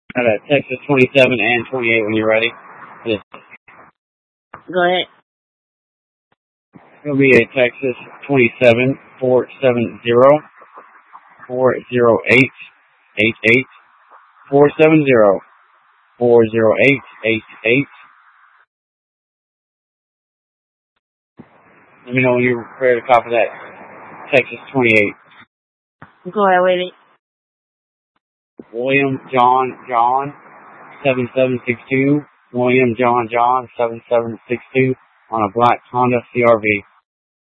Got a Texas 27 and 28 when you're ready. Yes. Go ahead. It'll be a Texas 27 470 408 88 470 408 88. Let me know when you're ready to copy that. Texas 28. Go ahead with it. William John 7762. William John 7762 on a black Honda CRV.